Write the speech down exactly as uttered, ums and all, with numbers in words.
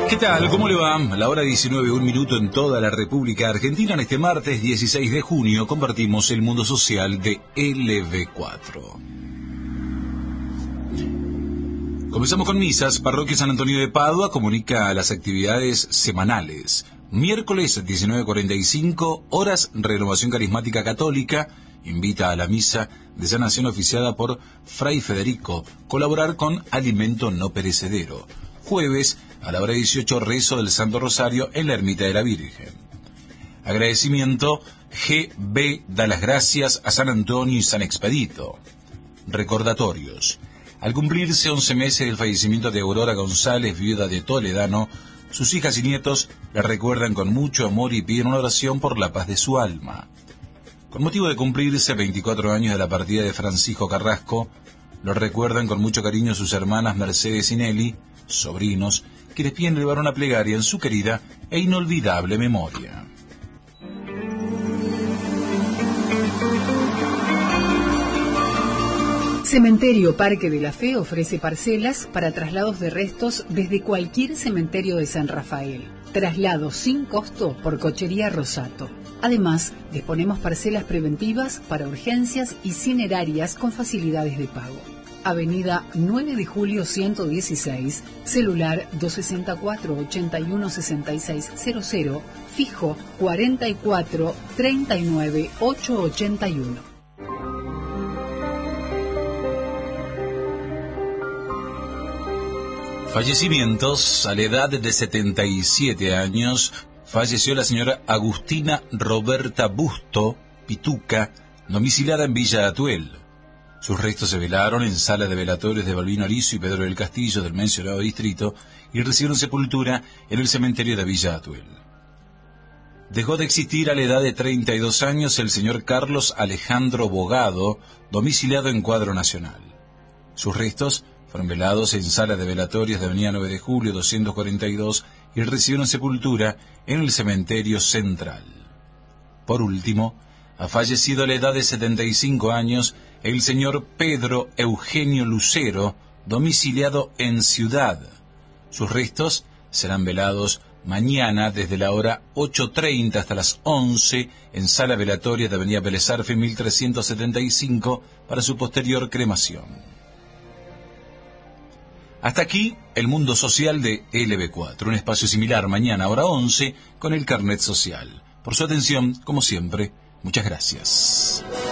¿Qué tal? ¿Cómo le va? La hora diecinueve, un minuto en toda la República Argentina. En este martes dieciséis de junio compartimos el mundo social de L B cuatro. Comenzamos con misas. Parroquia San Antonio de Padua comunica las actividades semanales. Miércoles diecinueve cuarenta y cinco, horas Renovación Carismática Católica. Invita a la misa de sanación oficiada por Fray Federico. Colaborar con Alimento No Perecedero. Jueves, a la hora dieciocho, rezo del Santo Rosario en la Ermita de la Virgen. Agradecimiento, G B da las gracias a San Antonio y San Expedito. Recordatorios. Al cumplirse once meses del fallecimiento de Aurora González, viuda de Toledano, sus hijas y nietos la recuerdan con mucho amor y piden una oración por la paz de su alma. Con motivo de cumplirse veinticuatro años de la partida de Francisco Carrasco, lo recuerdan con mucho cariño sus hermanas Mercedes y Nelly, sobrinos, que les piden elevar una plegaria en su querida e inolvidable memoria. Cementerio Parque de la Fe ofrece parcelas para traslados de restos desde cualquier cementerio de San Rafael. Traslado sin costo por Cochería Rosato. Además, disponemos parcelas preventivas para urgencias y cinerarias con facilidades de pago. Avenida nueve de julio ciento dieciséis, celular dos seis cuatro, ocho uno seis seis cero cero, fijo cuarenta y cuatro, treinta y nueve, ochocientos ochenta y uno. Fallecimientos. A la edad de setenta y siete años, falleció la señora Agustina Roberta Busto Pituca, domiciliada en Villa Atuel. Sus restos se velaron en sala de velatorios de Balbino Arizo y Pedro del Castillo del mencionado distrito y recibieron sepultura en el cementerio de Villa Atuel. Dejó de existir a la edad de treinta y dos años el señor Carlos Alejandro Bogado, domiciliado en Cuadro Nacional. Sus restos fueron velados en sala de velatorios de Avenida nueve de julio doscientos cuarenta y dos y recibieron sepultura en el cementerio central. Por último, ha fallecido a la edad de setenta y cinco años el señor Pedro Eugenio Lucero, domiciliado en Ciudad. Sus restos serán velados mañana desde la hora ocho treinta hasta las once en sala velatoria de Avenida Vélez Arfield mil trescientos setenta y cinco para su posterior cremación. Hasta aquí el mundo social de L B cuatro, un espacio similar mañana hora once con el Carnet Social. Por su atención, como siempre, muchas gracias.